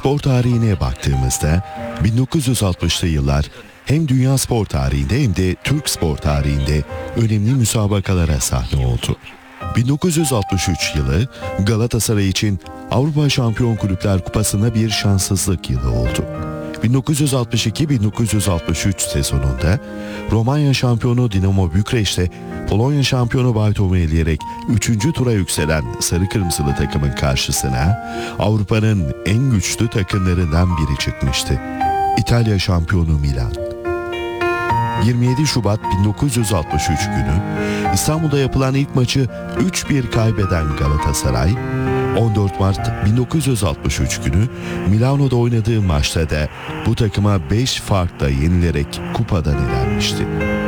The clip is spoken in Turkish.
spor tarihine baktığımızda 1960'lı yıllar hem dünya spor tarihinde hem de Türk spor tarihinde önemli müsabakalara sahne oldu. 1963 yılı Galatasaray için Avrupa Şampiyon Kulüpler Kupası'na bir şanssızlık yılı oldu. 1962-1963 sezonunda Romanya şampiyonu Dinamo Bükreş'te Polonya şampiyonu Baytom'u eleyerek 3. tura yükselen sarı kırmızılı takımın karşısına Avrupa'nın en güçlü takımlarından biri çıkmıştı. İtalya şampiyonu Milan. 27 Şubat 1963 günü İstanbul'da yapılan ilk maçı 3-1 kaybeden Galatasaray, 14 Mart 1963 günü Milano'da oynadığı maçta da bu takıma 5 farkla yenilerek kupadan elenmişti.